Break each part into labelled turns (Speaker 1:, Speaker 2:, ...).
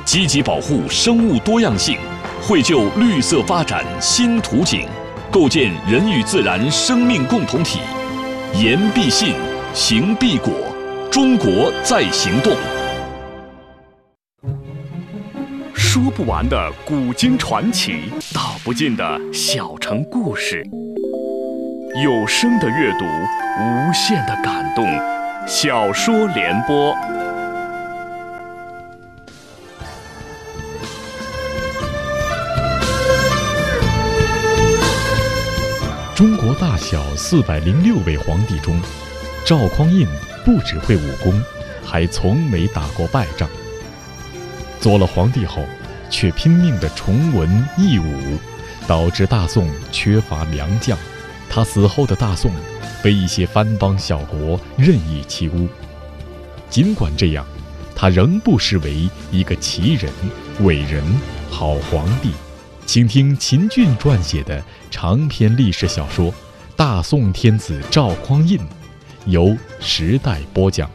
Speaker 1: 积极保护生物多样性，绘就绿色发展新图景，构建人与自然生命共同体。言必信，行必果，中国在行动。说不完的古今传奇，道不尽的小城故事。有声的阅读，无限的感动。小说联播。
Speaker 2: 中国大小406位皇帝中，赵匡胤不只会武功，还从没打过败仗。做了皇帝后，却拼命地崇文抑武，导致大宋缺乏良将。他死后的大宋被一些藩邦小国任意欺侮。尽管这样，他仍不失为一个奇人、伟人、好皇帝。请听秦俊撰写的长篇历史小说《大宋天子赵匡胤》，由时代播讲。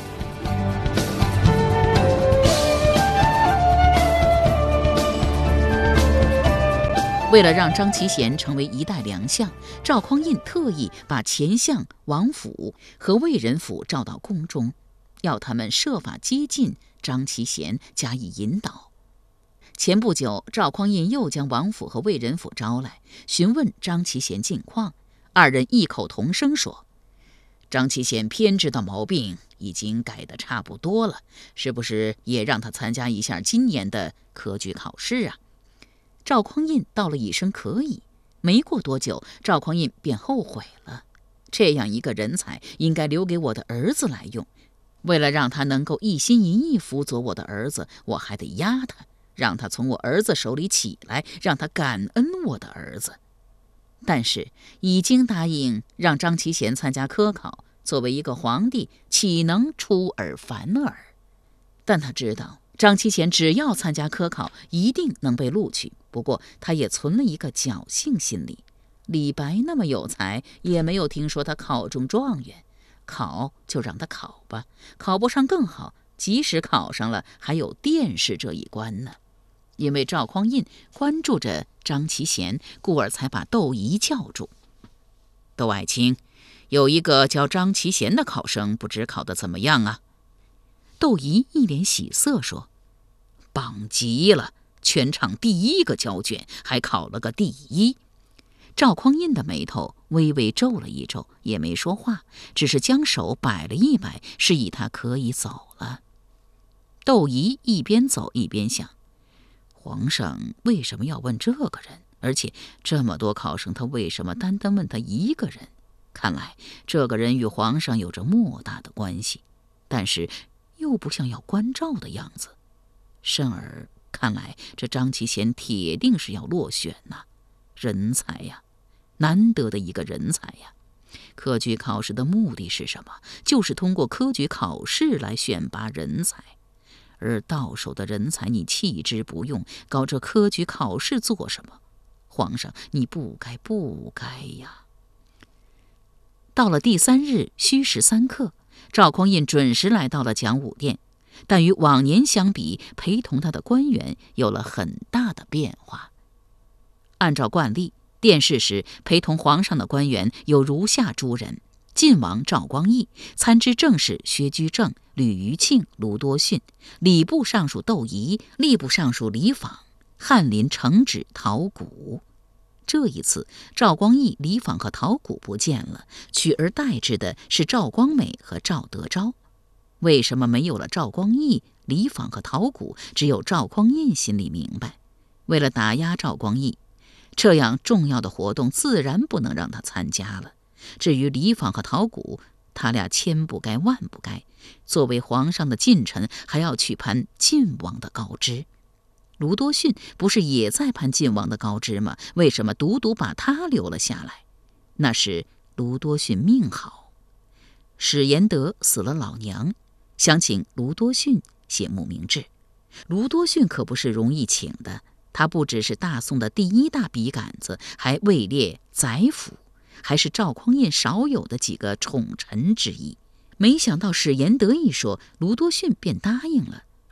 Speaker 3: 为了让张其贤成为一代良相，赵匡胤特意把前相王府和魏仁甫召到宫中，要他们设法接近张其贤，加以引导。前不久，赵匡胤又将王府和魏仁甫招来，询问张其贤近况。二人异口同声说：“张其贤偏知道毛病，已经改得差不多了，是不是也让他参加一下今年的科举考试啊？”赵匡胤道了一声可以。没过多久，赵匡胤便后悔了。这样一个人才，应该留给我的儿子来用。为了让他能够一心一意辅佐我的儿子，我还得压他，让他从我儿子手里起来，让他感恩我的儿子。但是已经答应让张其贤参加科考，作为一个皇帝，岂能出尔反尔？但他知道张其贤只要参加科考，一定能被录取。不过他也存了一个侥幸心理，李白那么有才，也没有听说他考中状元，考就让他考吧，考不上更好，即使考上了，还有殿试这一关呢。因为赵匡胤关注着张其贤，故而才把窦仪叫住。窦爱卿，有一个叫张其贤的考生，不知考得怎么样啊？窦仪一脸喜色说：“棒极了，全场第一个交卷，还考了个第一。”赵匡胤的眉头微微皱了一皱，也没说话，只是将手摆了一摆，示意他可以走了。窦仪一边走一边想，皇上为什么要问这个人？而且这么多考生，他为什么单单问他一个人？看来这个人与皇上有着莫大的关系，但是又不像要关照的样子。甚而看来这张其贤铁定是要落选呐，人才呀，难得的一个人才呀。科举考试的目的是什么？就是通过科举考试来选拔人才。而到手的人才你弃之不用，搞这科举考试做什么？皇上，你不该呀！到了第3日戌时3刻，赵匡胤准时来到了讲武殿，但与往年相比，陪同他的官员有了很大的变化。按照惯例，殿试时陪同皇上的官员有如下诸人：晋王赵光义，参知政事薛居正、吕余庆、卢多逊，礼部尚书窦仪，吏部尚书李昉，翰林承旨陶谷。这一次，赵光义、李昉和陶谷不见了，取而代之的是赵光美和赵德昭。为什么没有了赵光义、李昉和陶谷，只有赵匡胤心里明白。为了打压赵光义，这样重要的活动自然不能让他参加了。至于李昉和陶谷，他俩千不该万不该，作为皇上的近臣，还要去攀晋王的高枝。卢多逊不是也在攀晋王的高枝吗？为什么独独把他留了下来？那是卢多逊命好。史延德死了老娘，想请卢多逊写墓铭志。卢多逊可不是容易请的，他不只是大宋的第一大笔杆子，还位列宰辅，还是赵匡胤少有的几个宠臣之一。没想到史延德一说，卢多逊便答应了，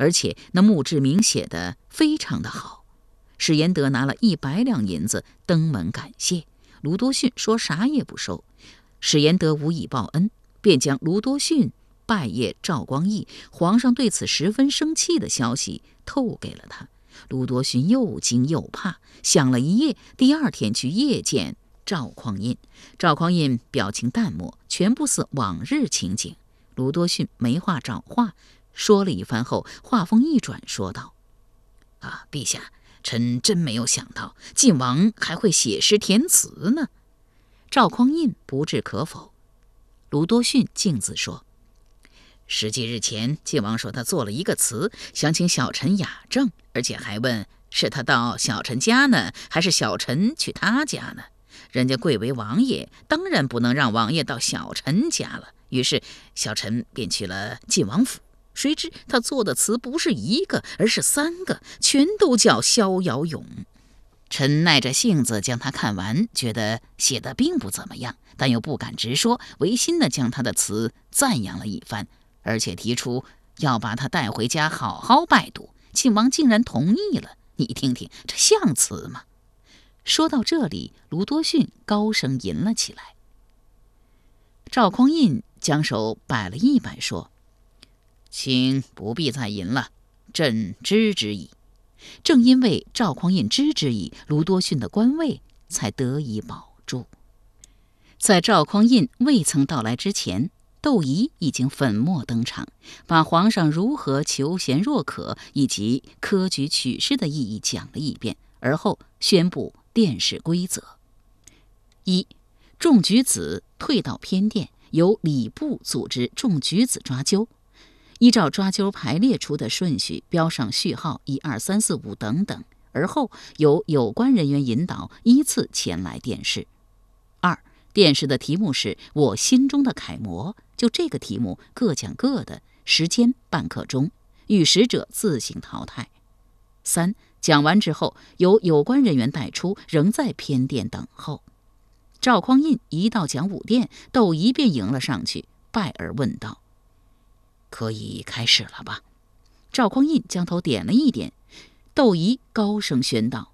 Speaker 3: 而且那墓志铭写得非常的好。史延德拿了100两银子登门感谢，卢多逊说啥也不收。史延德无以报恩，便将卢多逊拜谒赵光义，皇上对此十分生气的消息透给了他。卢多逊又惊又怕，想了一夜，第2天去夜见赵匡胤。赵匡胤表情淡漠，全不似往日情景。卢多逊没话找话，说了一番后，话锋一转，说道：“陛下，臣真没有想到晋王还会写诗填词呢。”赵匡胤不置可否。卢多逊径自说：“10几日前，晋王说他做了一个词，想请小臣雅正，而且还问是他到小臣家呢，还是小臣去他家呢？人家贵为王爷，当然不能让王爷到小臣家了。于是小臣便去了晋王府，谁知他做的词不是1个，而是3个，全都叫《逍遥咏》。臣耐着性子将他看完，觉得写得并不怎么样，但又不敢直说，违心地将他的词赞扬了一番，而且提出要把他带回家好好拜读。晋王竟然同意了，你听听，这像词吗？说到这里，卢多逊高声吟了起来。赵匡胤将手摆了一摆，说：“请不必再吟了，朕知之矣。”正因为赵匡胤知之矣，卢多逊的官位才得以保住。在赵匡胤未曾到来之前，窦仪已经粉墨登场，把皇上如何求贤若渴以及科举取士的意义讲了一遍，而后宣布殿试规则：一、中举子退到偏殿，由礼部组织中举子抓阄，依照抓阄排列出的顺序标上序号1、2、3、4、5等等，而后由有关人员引导依次前来殿试。2、殿试的题目是我心中的楷模，就这个题目各讲各的，时间半刻钟，遇实者自行淘汰。3、讲完之后由有关人员带出，仍在偏殿等候。赵匡胤一到讲武殿，窦仪便迎了上去，拜而问道：“可以开始了吧？”赵匡胤将头点了一点，窦仪高声宣道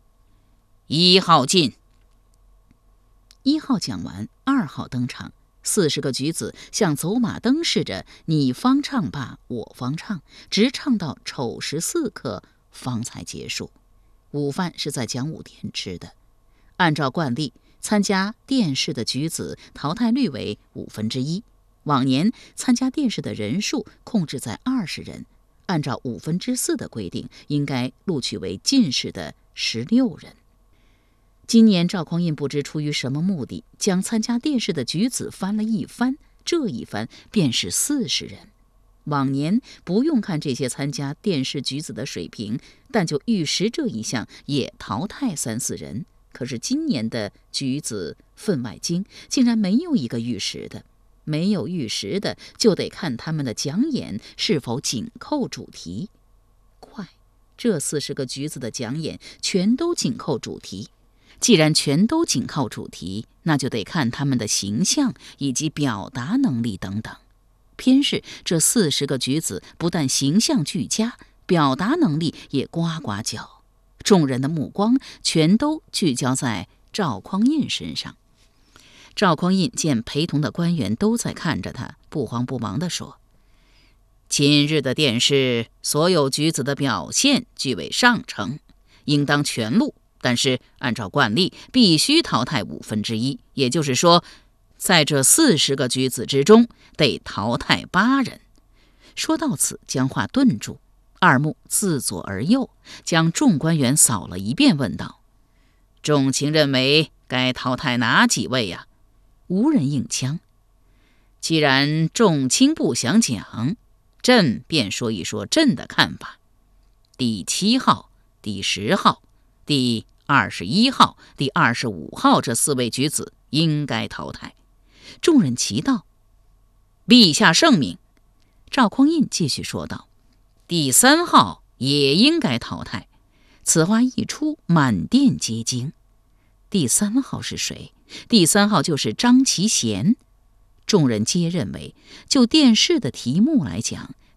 Speaker 3: ：“1号进。”1号讲完，2号登场，40个举子像走马灯似的，你方唱罢我方唱，直唱到丑时4刻方才结束。午饭是在讲武殿吃的。按照惯例，参加殿试的举子淘汰率为1/5。往年参加殿试的人数控制在20人，按照4/5的规定，应该录取为进士的16人。今年赵匡胤不知出于什么目的，将参加殿试的举子翻了一番，这一番便是40人。往年不用看这些参加殿试举子的水平，但就御史这一项也淘汰3、4人。可是今年的举子分外精，竟然没有一个御史的。没有御史的，就得看他们的讲演是否紧扣主题。快，这40个举子的讲演全都紧扣主题。既然全都紧靠主题，那就得看他们的形象以及表达能力等等。偏是这40个举子不但形象俱佳，表达能力也呱呱叫。众人的目光全都聚焦在赵匡胤身上。赵匡胤见陪同的官员都在看着他，不慌不忙地说：“今日的殿试，所有举子的表现俱为上乘，应当全录，但是按照惯例必须淘汰1/5，也就是说，在这40个举子之中得淘汰8人。”说到此，将话顿住，二目自左而右，将众官员扫了一遍，问道：“众卿认为该淘汰哪几位呀？”无人应腔。既然众卿不想讲，朕便说一说朕的看法。第7号、第10号、第21号、第25号这4位举子应该淘汰。众人齐道：“陛下圣明。”赵匡胤继续说道：“第3号也应该淘汰。”此话一出，满殿皆惊。第3号是谁？第3号就是张其贤。众人皆认为，就殿试的题目来讲，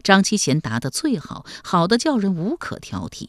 Speaker 3: 张其贤答得最好，好的叫人无可挑剔。